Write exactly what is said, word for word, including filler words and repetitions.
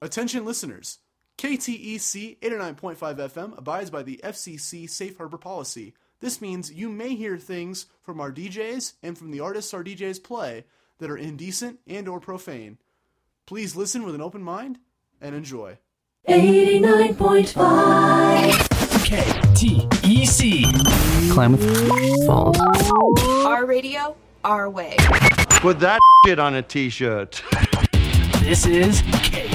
Attention listeners, K T E C eighty-nine point five F M abides by the F C C Safe Harbor policy. This means you may hear things from our D Js and from the artists our D Js play that are indecent and or profane. Please listen with an open mind and enjoy. eighty-nine point five K T E C Klamath Falls. Our radio, our way. Put that shit on a t-shirt. This is K